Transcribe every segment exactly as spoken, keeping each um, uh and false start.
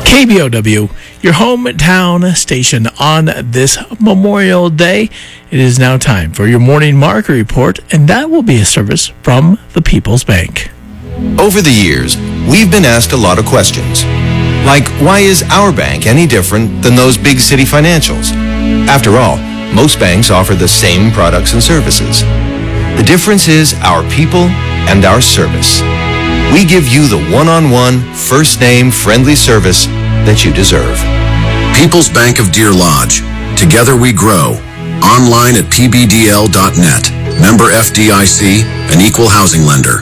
K B O W, your hometown station on this Memorial Day. It is now time for your morning market report, and that will be a service from the People's Bank. Over the years, we've been asked a lot of questions. Like, why is our bank any different than those big city financials? After all, most banks offer the same products and services. The difference is our people and our service. We give you the one-on-one, first-name, friendly service that you deserve. People's Bank of Deer Lodge. Together we grow. Online at p b d l dot net. Member F D I C, an equal housing lender.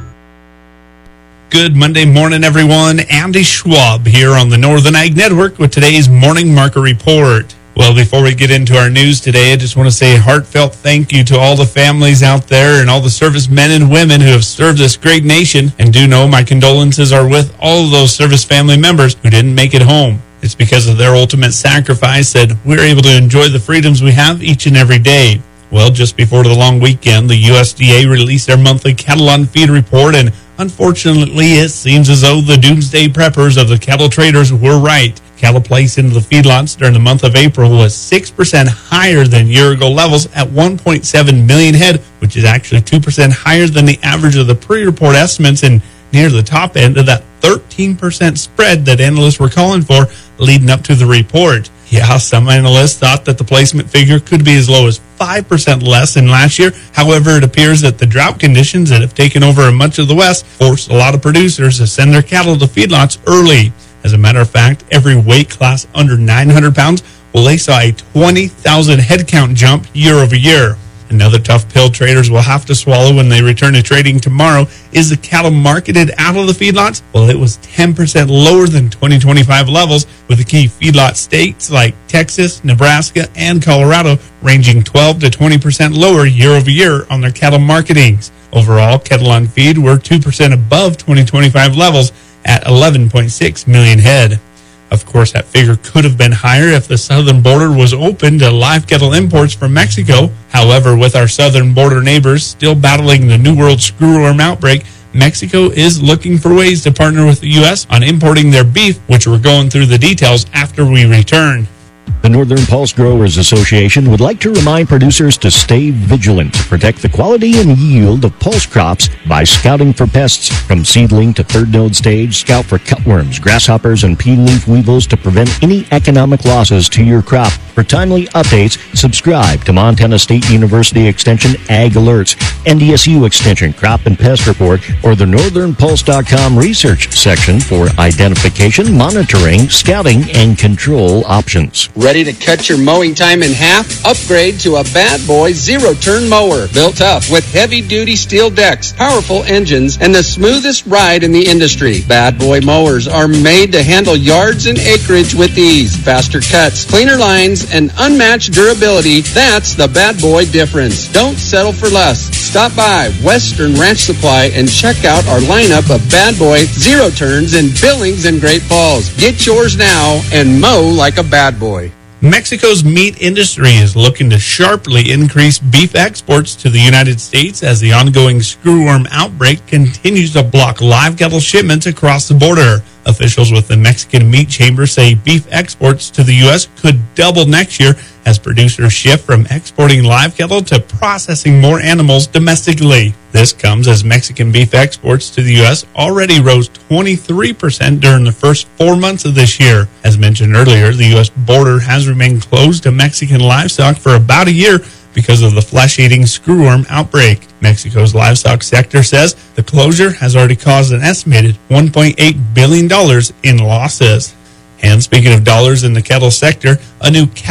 Good Monday morning, everyone. Andy Schwab here on the Northern Ag Network with today's Morning Market Report. Well, before we get into our news today, I just want to say a heartfelt thank you to all the families out there and all the servicemen and women who have served this great nation. And do know my condolences are with all of those service family members who didn't make it home. It's because of their ultimate sacrifice that we're able to enjoy the freedoms we have each and every day. Well, just before the long weekend, the U S D A released their monthly cattle on feed report, and unfortunately, it seems as though the doomsday preppers of the cattle traders were right. Cattle placed into the feedlots during the month of April was six percent higher than year-ago levels at one point seven million head, which is actually two percent higher than the average of the pre-report estimates and near the top end of that thirteen percent spread that analysts were calling for leading up to the report. Yeah, some analysts thought that the placement figure could be as low as five percent less than last year. However, it appears that the drought conditions that have taken over much of the West forced a lot of producers to send their cattle to feedlots early. As a matter of fact, every weight class under nine hundred pounds, well, they saw a twenty thousand head count jump year over year. Another tough pill traders will have to swallow when they return to trading tomorrow is the cattle marketed out of the feedlots. Well, it was ten percent lower than twenty twenty-five levels, with the key feedlot states like Texas, Nebraska, and Colorado ranging twelve to twenty percent lower year over year on their cattle marketings. Overall, cattle on feed were two percent above twenty twenty-five levels at eleven point six million head. Of course, that figure could have been higher if the southern border was open to live cattle imports from Mexico. However, with our southern border neighbors still battling the New World screwworm outbreak, Mexico is looking for ways to partner with the U S on importing their beef, which we're going through the details after we return. The Northern Pulse Growers Association would like to remind producers to stay vigilant to protect the quality and yield of pulse crops by scouting for pests from seedling to third node stage. Scout for cutworms, grasshoppers, and pea leaf weevils to prevent any economic losses to your crop. For timely updates, subscribe to Montana State University Extension Ag Alerts, N D S U Extension Crop and Pest Report, or the northern pulse dot com research section for identification, monitoring, scouting, and control options. Ready to cut your mowing time in half? Upgrade to a Bad Boy zero-turn mower. Built up with heavy-duty steel decks, powerful engines, and the smoothest ride in the industry. Bad Boy mowers are made to handle yards and acreage with ease. Faster cuts, cleaner lines, and unmatched durability. That's the Bad Boy difference. Don't settle for less. Stop by Western Ranch Supply and check out our lineup of Bad Boy zero-turns in Billings and Great Falls. Get yours now and mow like a bad boy. Mexico's meat industry is looking to sharply increase beef exports to the United States as the ongoing screwworm outbreak continues to block live cattle shipments across the border. Officials with the Mexican Meat Chamber say beef exports to the U S could double next year as producers shift from exporting live cattle to processing more animals domestically. This comes as Mexican beef exports to the U S already rose twenty-three percent during the first four months of this year. As mentioned earlier, the U S border has remained closed to Mexican livestock for about a year because of the flesh-eating screwworm outbreak. Mexico's livestock sector says the closure has already caused an estimated one point eight billion dollars in losses. And speaking of dollars in the cattle sector, a new